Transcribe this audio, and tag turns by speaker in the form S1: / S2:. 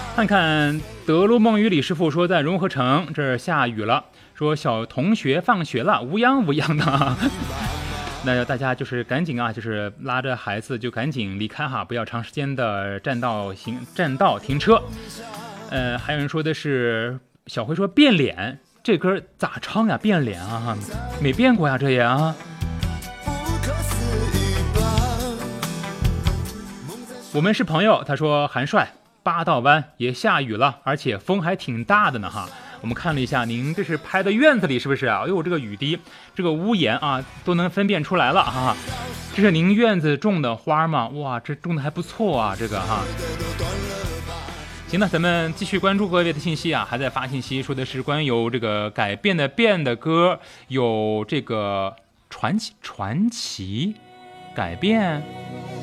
S1: 看看德鲁梦雨李师傅说，在融合城这儿下雨了，说小同学放学了，乌泱乌泱的。那大家就是赶紧啊，就是拉着孩子就赶紧离开哈，不要长时间的占道停车。还有人说的是小辉说变脸，这歌咋唱呀？变脸啊，没变过呀，这也啊。我们是朋友，他说韩帅八道湾也下雨了，而且风还挺大的呢哈。我们看了一下，您这是拍的院子里是不是啊？哎呦，这个雨滴，这个屋檐啊，都能分辨出来了哈。这是您院子种的花吗？哇，这种的还不错啊，这个哈。行了，咱们继续关注各位的信息啊，还在发信息说的是关于有这个改变的变的歌，有这个传奇改变。